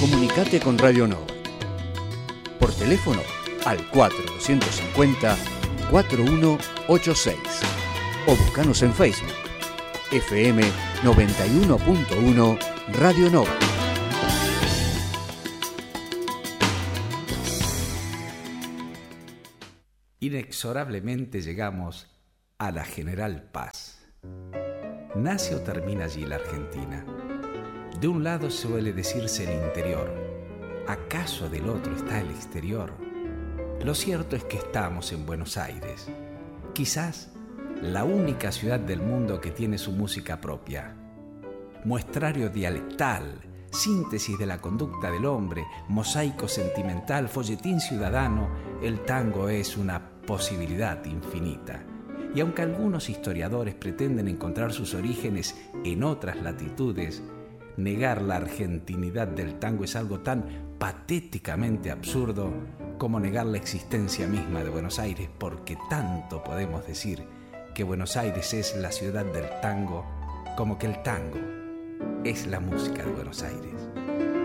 Comunicate con Radio Nova. Por teléfono al 4250-4186 o buscanos en Facebook. FM 91.1 Radio Nova. Inexorablemente llegamos a la General Paz. ¿Nace o termina allí la Argentina? De un lado suele decirse el interior. ¿Acaso del otro está el exterior? Lo cierto es que estamos en Buenos Aires, quizás la única ciudad del mundo que tiene su música propia. Muestrario dialectal, síntesis de la conducta del hombre, mosaico sentimental, folletín ciudadano, el tango es una posibilidad infinita. Y aunque algunos historiadores pretenden encontrar sus orígenes en otras latitudes, negar la argentinidad del tango es algo tan patéticamente absurdo como negar la existencia misma de Buenos Aires, porque tanto podemos decir que Buenos Aires es la ciudad del tango como que el tango es la música de Buenos Aires.